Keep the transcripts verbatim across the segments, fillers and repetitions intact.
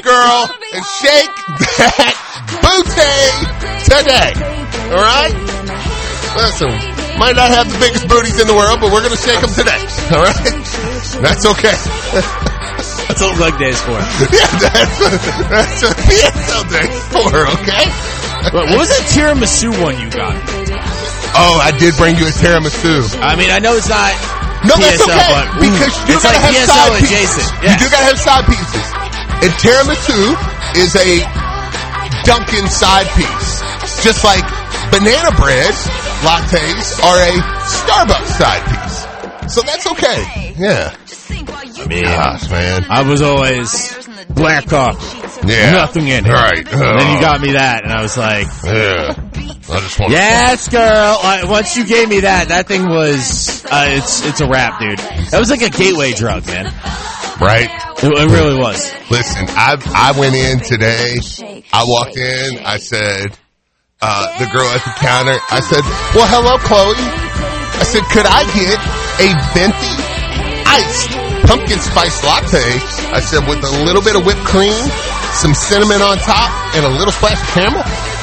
girl, and shake that booty today. All right? Listen, might not have the biggest booties in the world, but we're going to shake them today. All right? That's okay. That's what leg day is for. Yeah, that's what, that's what P S L day is for, okay? What was that tiramisu one you got? Oh, I did bring you a tiramisu. I mean, I know it's not No, P S L, that's okay, but because you it's gotta like have P S L side pieces. adjacent. You Yeah. do gotta have side pieces. And tiramisu is a Dunkin' side piece. Just like banana bread lattes are a Starbucks side piece. So that's okay. Yeah. I mean, Gosh, man. I was always black coffee. Yeah. Nothing in it. Right. And then you got me that, and I was like, Yeah. I just want yes, girl. Uh, once you gave me that, that thing was, uh, it's it's a wrap, dude. That was like a gateway drug, man. Right? It, it really was. Listen, I I went in today. I walked in. I said, uh, the girl at the counter, I said, well, hello, Chloe. I said, could I get a venti iced pumpkin spice latte? I said, with a little bit of whipped cream, some cinnamon on top, and a little splash of caramel.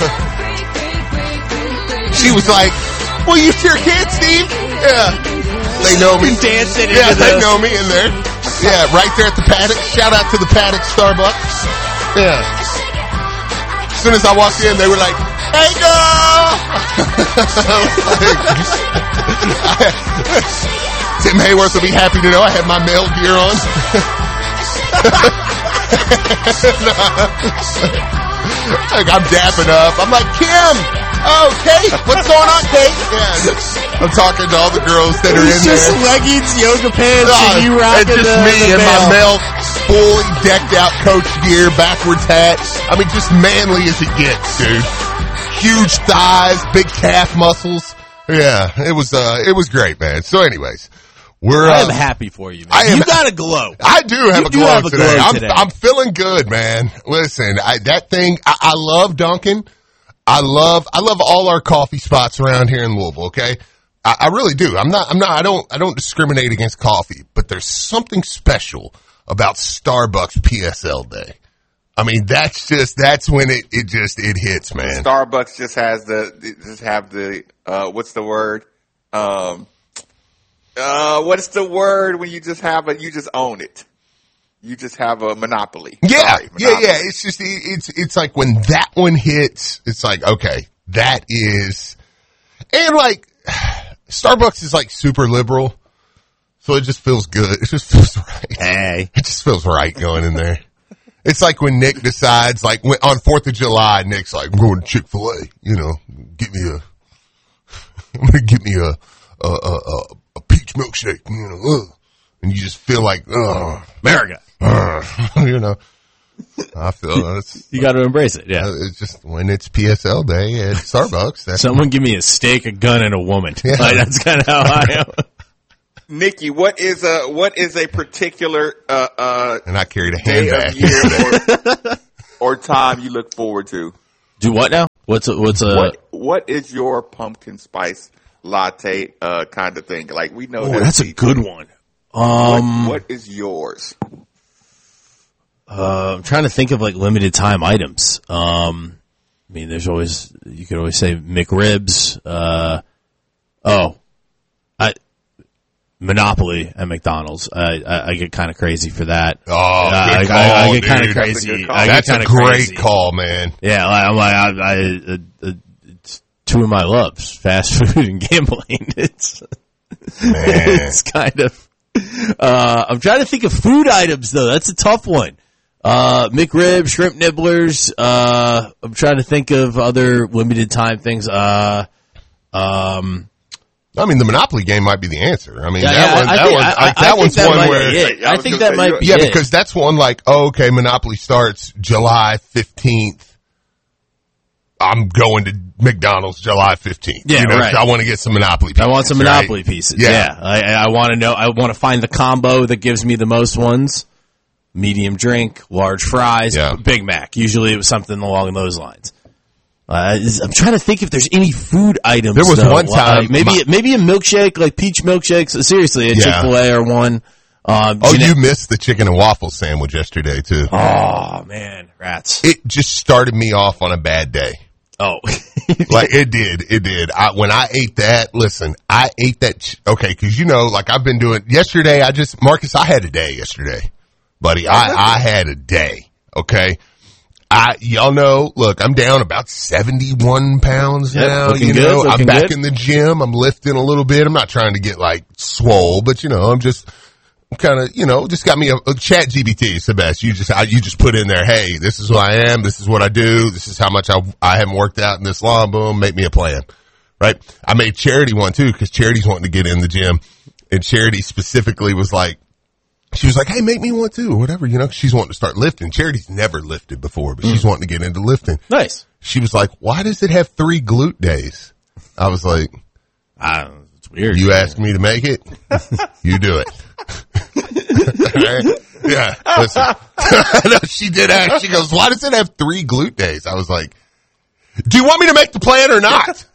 She was like, well, you sure can, Steve. Yeah. They know me. Dancing Yeah, into they the- know me in there. Yeah, right there at the Paddock. Shout out to the Paddock Starbucks. Yeah. As soon as I walked in, they were like, hey, girl! Tim Hayworth will be happy to know I have my male gear on. Like, I'm dapping up. I'm like, Kim! Oh, Kate! What's going on, Kate? Yeah. I'm talking to all the girls that are in It's just there. leggings, yoga pants, Oh, and you rocking and just the, me the in my veil. male, fully decked out coach gear, backwards hat. I mean, just manly as it gets, dude. Huge thighs, big calf muscles. Yeah, it was, uh, it was great, man. So anyways, we're, I am uh, happy for you, man. I am- you got a glow. I do have You a do glow have a today. glow I'm, today. I'm feeling good, man. Listen, I, that thing, I, I love Dunkin'. I love, I love all our coffee spots around here in Louisville, okay? I, I really do. I'm not, I'm not, I don't, I don't discriminate against coffee, but there's something special about Starbucks P S L Day. I mean, that's just, that's when it, it just, it hits, man. Starbucks just has the, just have the, uh, what's the word? Um, uh, what's the word when you just have a, you just own it? You just have a monopoly. Yeah, Sorry, yeah, monopoly. yeah. It's just, it, it's, it's like when that one hits, it's like, okay, that is, and like, Starbucks is like super liberal, so it just feels good. It just feels right. Hey. It just feels right going in there. It's like when Nick decides, like when, on fourth of July, Nick's like, I'm going to Chick-fil-A, you know, get me a, I'm going to get me a, a, a, a, a peach milkshake, you know, ugh. And you just feel like, ugh, America. ugh, you know. I feel that's, You got to embrace it, yeah. uh, it's just when it's P S L day at Starbucks. That's Someone give me a steak, a gun, and a woman. Yeah. Like, that's kind of how I am. Nikki, what is a, what is a particular, uh, uh, and I carried a day handbag. of year or, or time you look forward to? Do what now? What's a, what's a, What, what is your pumpkin spice latte, uh, kind of thing? Like, we know oh, that. that's a good one. Um, what, what is yours? Uh, I'm trying to think of like limited time items. Um, I mean, there's always, you could always say McRibs. Uh, oh, I, Monopoly at McDonald's. I, I, I get kind of crazy for that. Oh, Uh, good I, I, I call, get kind of dude. That's a crazy. good call. I get That's a kinda great crazy. call, man. Yeah, like, I'm like, I, I, uh, uh, it's two of my loves, fast food and gambling. It's, Man. it's kind of, uh, I'm trying to think of food items though. That's a tough one. Uh, McRib, shrimp nibblers. Uh, I'm trying to think of other limited time things. Uh, um, I mean, the Monopoly game might be the answer. I mean, Yeah, that yeah, one, I that think- one, I- like, I that think one's that one might where, be it. I I was think gonna that say, might you- be yeah, it. because that's one like, oh, okay, Monopoly starts July fifteenth. I'm going to McDonald's July fifteenth. Yeah, you know, right. so I want to get some Monopoly pieces. I want some right? Monopoly pieces. Yeah. Yeah. I, I want to know, I want to find the combo that gives me the most ones. Medium drink, large fries, Yeah. Big Mac. Usually it was something along those lines. Uh, is- I'm trying to think if there's any food items. There was though. one time- Like, maybe my- maybe a milkshake, like peach milkshakes. Seriously, a Yeah. Chick-fil-A or one. Um, Oh, Jeanette- you missed the chicken and waffle sandwich yesterday too. Oh man, rats. It just started me off on a bad day. Oh, Like it did, it did. I, when I ate that, listen, I ate that. Ch- okay, because you know, like I've been doing yesterday. I just Marcus, I had a day yesterday, buddy. I I had a day. Okay, I y'all know. Look, I'm down about seventy-one pounds Yep, now. looking You good, know, I'm looking back good. in the gym. I'm lifting a little bit. I'm not trying to get like swole, but you know, I'm just. Kind of, you know, just got me a, a chat G B T, Sebas. You just, I, you just put in there, hey, this is who I am. This is what I do. This is how much I, I haven't worked out in this long. Boom, make me a plan. Right. I made Charity one too, cause Charity's wanting to get in the gym, and Charity specifically was like, she was like, hey, make me one too, or whatever, you know, she's wanting to start lifting. Charity's never lifted before, but she's wanting to get into lifting. nice. She was like, why does it have three glute days? I was like, I don't know. It's weird. you asked me to make it, you do it. Yeah, listen. No, she did ask. She goes, why does it have three glute days? I was like, do you want me to make the plan or not?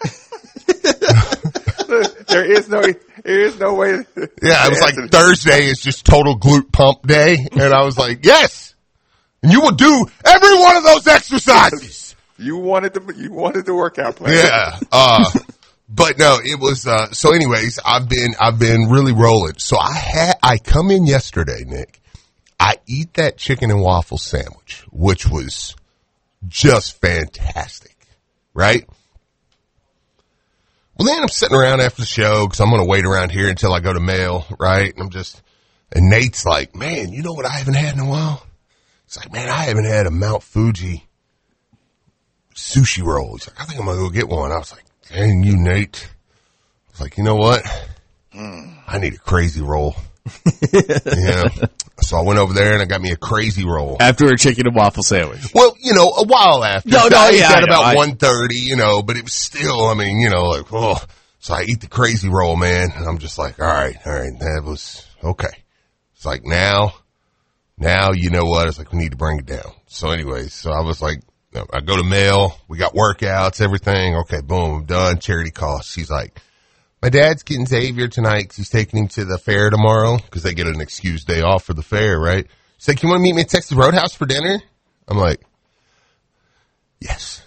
There is no, there is no way. To, Yeah, it was like Thursday is just total glute pump day. And I was like, yes. And you will do every one of those exercises. You wanted the, you wanted the workout plan. Yeah. Uh, but no, it was, uh, so anyways, I've been, I've been really rolling. So I had, I come in yesterday, Nick. I eat that chicken and waffle sandwich, which was just fantastic. Right? Well, then I'm sitting around after the show because I'm going to wait around here until I go to mail. Right? And I'm just, and Nate's like, man, you know what I haven't had in a while? It's like, man, I haven't had a Mount Fuji sushi roll. He's like, I think I'm going to go get one. I was like, dang you, Nate. I was like, you know what? Mm. I need a crazy roll. Yeah. So I went over there and I got me a crazy roll. After a chicken and waffle sandwich. Well, you know, a while after. No, no, I ate yeah, that I know. about I- one thirty, you know, but it was still, I mean, you know, like, oh. So I eat the crazy roll, man. And I'm just like, all right, all right. That was okay. It's like now, now, you know what? It's like, we need to bring it down. So anyways, so I was like, I go to mail. We got workouts, everything. Okay, boom, I'm done. Charity calls. She's like, my dad's getting Xavier tonight because he's taking him to the fair tomorrow because they get an excused day off for the fair, right? She's like, you want to meet me at Texas Roadhouse for dinner? I'm like, yes.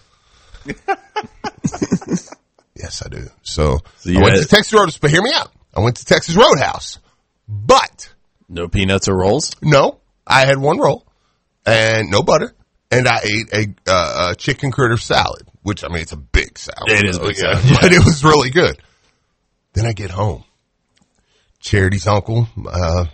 Yes, I do. So, So you I went had- to Texas Roadhouse, but hear me out. I went to Texas Roadhouse, but No peanuts or rolls? no, I had one roll and no butter. And I ate a, uh, a chicken critter salad, which, I mean, it's a big salad. It is a so, big yeah, salad, yeah. But it was really good. Then I get home. Charity's uncle, uh,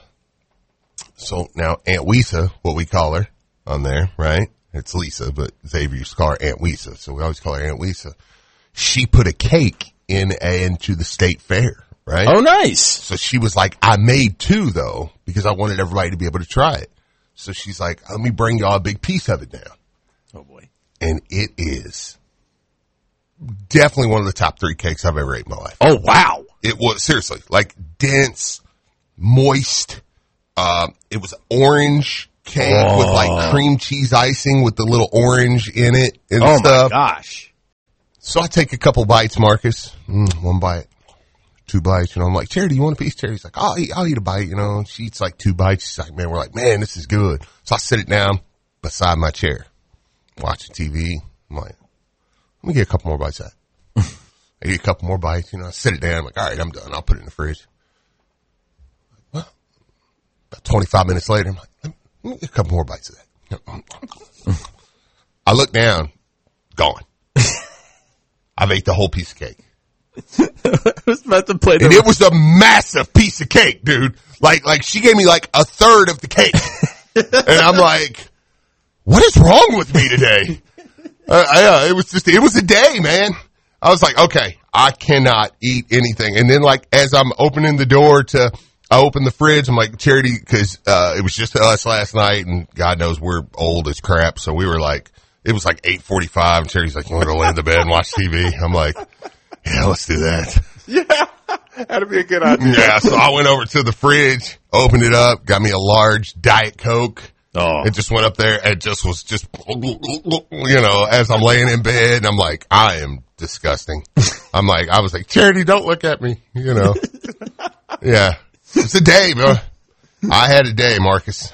so now Aunt Weesa, what we call her on there, right? It's Lisa, but Xavier used to call her Aunt Weesa, so we always call her Aunt Weesa. She put a cake in into the state fair, right? Oh, nice. So she was like, I made two though, because I wanted everybody to be able to try it. So she's like, let me bring y'all a big piece of it now. Oh boy. And it is definitely one of the top three cakes I've ever ate in my life. Oh, wow. It was seriously like dense, moist. Um, it was orange cake Oh. with like cream cheese icing with the little orange in it and Oh stuff. my gosh. So I take a couple bites, Marcus. Mm, one bite, two bites. You know, I'm like, Charity, you want a piece? Charity's like, I'll eat, I'll eat a bite. You know, she eats like two bites. She's like, man, we're like, man, this is good. So I sit it down beside my chair, watching T V. I'm like, let me get a couple more bites of that. I eat a couple more bites. You know, I sit it down. I'm like, all right, I'm done. I'll put it in the fridge. Well, about twenty-five minutes later, I'm like, let me, let me get a couple more bites of that. I look down, gone. I've ate the whole piece of cake. I was about to play And the it was a massive piece of cake, dude. Like, like she gave me like a third of the cake. And I'm like, what is wrong with me today? Uh, I, uh, it was just, it was a day, man. I was like, okay, I cannot eat anything. And then like, as I'm opening the door to, I open the fridge, I'm like, Charity, cause, uh, it was just us last night and God knows we're old as crap. So we were like, it was like eight forty-five and Charity's like, you want to lay in the bed and watch T V? I'm like, yeah, let's do that. Yeah. That'd be a good idea. Yeah, so I went over to the fridge, opened it up, got me a large Diet Coke. Oh. It just went up there and just was just, you know, as I'm laying in bed, and I'm like, I am disgusting. I'm like, I was like, Charity, don't look at me, you know. Yeah. It's a day, bro. I had a day, Marcus.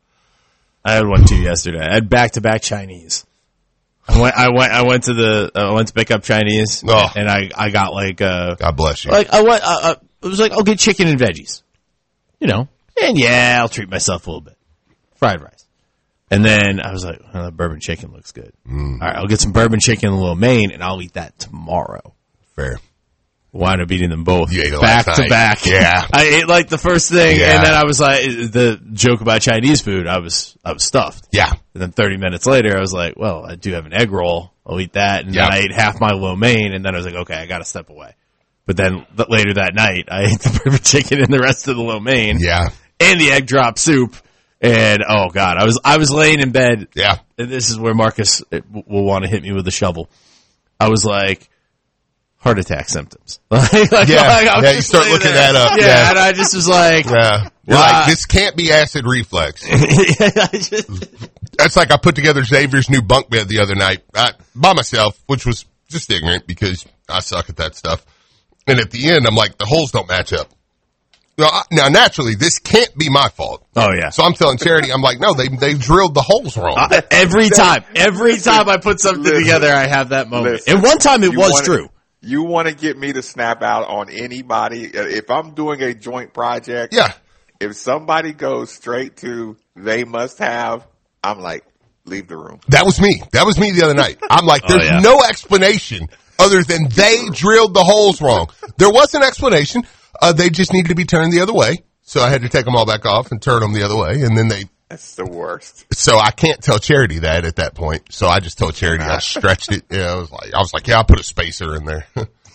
I had one too yesterday. I had back to back Chinese. I went, I went, I went to the, I went to pick up Chinese, Oh. and I, I got like, uh, God bless you. like I went, uh, uh, it was like, I'll get chicken and veggies, you know, and yeah, I'll treat myself a little bit, fried rice, and then I was like, oh, that bourbon chicken looks good. Mm. All right, I'll get some bourbon chicken and a little main, and I'll eat that tomorrow. Fair. Wound up eating them both You ate it back last to night. back. Yeah. I ate like the first thing, Yeah. and then I was like, the joke about Chinese food, I was, I was stuffed. Yeah. And then thirty minutes later, I was like, well, I do have an egg roll. I'll eat that. And Yeah. then I ate half my lo mein, and then I was like, okay, I got to step away. But then th- later that night, I ate the bourbon chicken and the rest of the lo mein Yeah. and the egg drop soup. And oh god, I was I was laying in bed. Yeah. And this is where Marcus uh, will want to hit me with a shovel. I was like, heart attack symptoms. like, like, Yeah. like, I was Yeah, you just start laying looking there. that up. Yeah, Yeah. and I just was like, Yeah. You're Wow. like, this can't be acid reflux. I just- That's like I put together Xavier's new bunk bed the other night I, by myself, which was just ignorant because I suck at that stuff. And at the end, I'm like, the holes don't match up. Now, I- now naturally, this can't be my fault. oh yeah. So I'm telling Charity, I'm like, no, they they drilled the holes wrong. Uh, every time, every time I put something Listen. together, I have that moment. Listen. And one time it You was wanna- true. You want to get me to snap out on anybody? If I'm doing a joint project, Yeah. if somebody goes straight to they must have, I'm like, leave the room. That was me. That was me the other night. I'm like, Oh, there's yeah. no explanation other than they drilled the holes wrong. There was an explanation. Uh, they just needed to be turned the other way. So I had to take them all back off and turn them the other way. And then they, That's the worst. so I can't tell Charity that at that point. So I just told Charity I stretched it. Yeah, I was like, I was like, yeah, I'll put a spacer in there.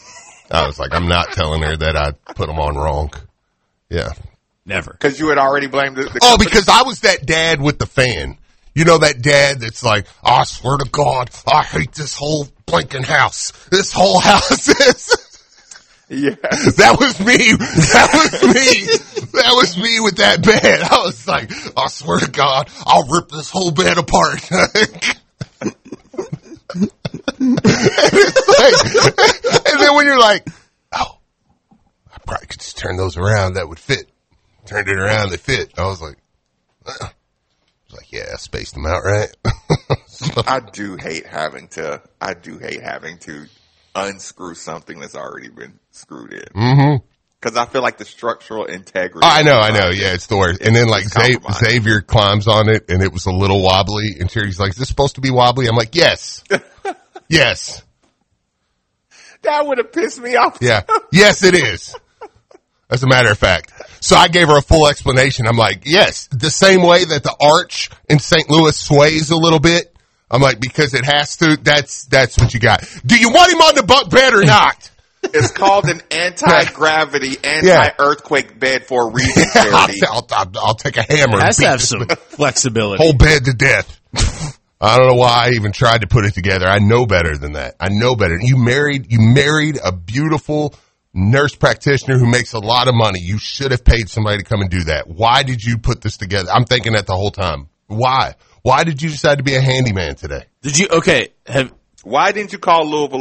I was like, I'm not telling her that I put them on wrong. Yeah. Never. Because you had already blamed the, the Oh, company. because I was that dad with the fan. You know that dad that's like, I swear to God, I hate this whole blinking house. This whole house is. Yeah. That was me. That was me. That was me with that bed. I was like, I swear to God, I'll rip this whole bed apart. and, it's like, and then when you're like, oh, I probably could just turn those around. That would fit. Turned it around. They fit. I was like, uh. I was like, yeah, I spaced them out right. So, I do hate having to, I do hate having to unscrew something that's already been screwed in. mm-hmm. Because I feel like the structural integrity. Oh, I know, of the I know. project Yeah, it's the worst. And then like is Xavier, compromised. Xavier climbs on it and it was a little wobbly and Charity's like, is this supposed to be wobbly? I'm like, yes. Yes. That would have pissed me off. Yeah. Yes, it is. As a matter of fact. So I gave her a full explanation. I'm like, yes, the same way that the arch in Saint Louis sways a little bit. I'm like, because it has to, that's, that's what you got. Do you want him on the bunk bed or not? It's called an anti-gravity, anti-earthquake bed for a reason, I'll, Charity. I'll, I'll, I'll take a hammer. It has and to have beat some this flexibility. whole bed to death. I don't know why I even tried to put it together. I know better than that. I know better. You married, you married a beautiful nurse practitioner who makes a lot of money. You should have paid somebody to come and do that. Why did you put this together? I'm thinking that the whole time. Why? Why did you decide to be a handyman today? Did you, okay, have, Why didn't you call Louisville